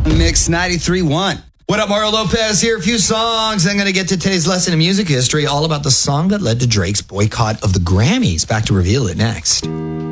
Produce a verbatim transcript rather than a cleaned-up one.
Mix ninety-three point one. What up, Mario Lopez here. A few songs. I'm going to get to today's lesson in music history, all about the song that led to Drake's boycott of the Grammys. Back to reveal it next.